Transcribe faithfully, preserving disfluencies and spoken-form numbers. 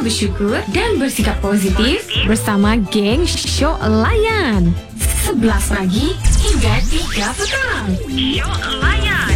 bersyukur dan bersikap positif bersama geng Syok Layan. sebelas pagi hingga tiga petang. Syok Layan.